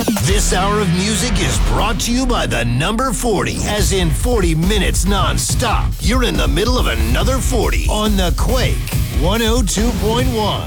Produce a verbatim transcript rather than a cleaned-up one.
This hour of music is brought to you by the number forty, as in forty minutes non-stop. You're in the middle of another forty on the Quake one oh two point one.